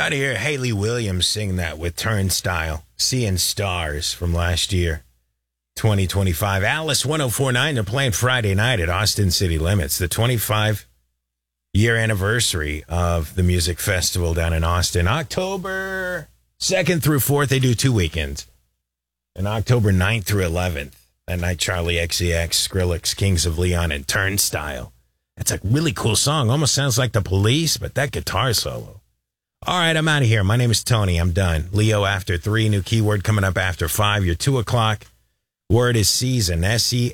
Got to hear Haley Williams sing that with Turnstile, Seeing Stars from last year, 2025. Alice 1049, they're playing Friday night at Austin City Limits, the 25-year anniversary of the music festival down in Austin. October 2nd through 4th, they do 2 weekends. And October 9th through 11th, that night Charlie XCX, Skrillex, Kings of Leon, and Turnstile. That's a really cool song. Almost sounds like The Police, but that guitar solo. All right, I'm out of here. My name is Tony. I'm done. Leo after 3. New keyword coming up after 5. Your 2 o'clock word is season.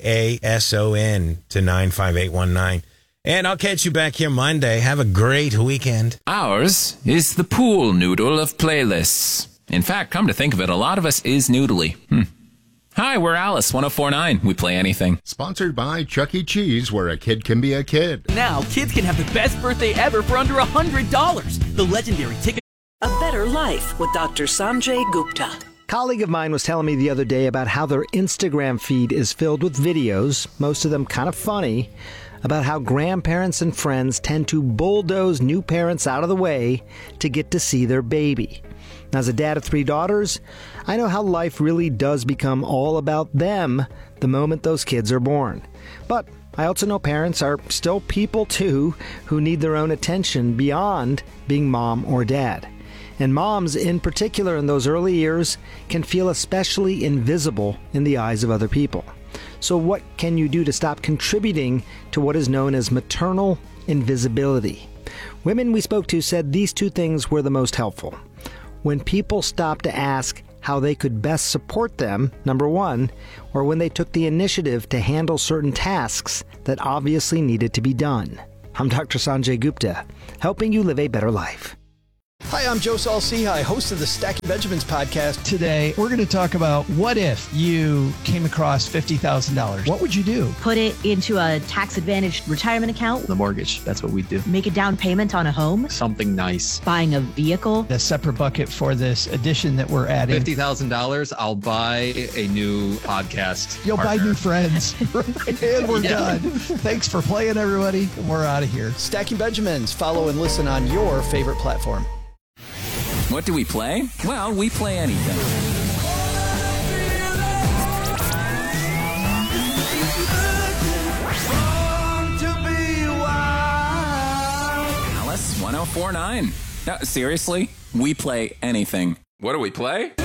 SEASON to 95819. And I'll catch you back here Monday. Have a great weekend. Ours is the pool noodle of playlists. In fact, come to think of it, a lot of us is noodly. Hi, we're Alice 1049. We play anything. Sponsored by Chuck E. Cheese, where a kid can be a kid. Now, kids can have the best birthday ever for under $100. The legendary ticket. A Better Life with Dr. Sanjay Gupta. A colleague of mine was telling me the other day about how their Instagram feed is filled with videos, most of them kind of funny, about how grandparents and friends tend to bulldoze new parents out of the way to get to see their baby. As a dad of 3 daughters, I know how life really does become all about them the moment those kids are born. But I also know parents are still people too who need their own attention beyond being mom or dad. And moms, in particular in those early years, can feel especially invisible in the eyes of other people. So what can you do to stop contributing to what is known as maternal invisibility? Women we spoke to said these 2 things were the most helpful. When people stopped to ask how they could best support them, number 1, or when they took the initiative to handle certain tasks that obviously needed to be done. I'm Dr. Sanjay Gupta, helping you live a better life. Hi, I'm Joe Saul-Sehy, host of the Stacking Benjamins podcast. Today, we're going to talk about what if you came across $50,000? What would you do? Put it into a tax-advantaged retirement account. The mortgage, that's what we do. Make a down payment on a home. Something nice. Buying a vehicle. A separate bucket for this addition that we're adding. $50,000, I'll buy a new podcast You'll partner. buy new friends. And we're done. Thanks for playing, everybody. We're out of here. Stacking Benjamins. Follow and listen on your favorite platform. What do we play? Well, we play anything. Alice 1049. No, seriously? We play anything. What do we play?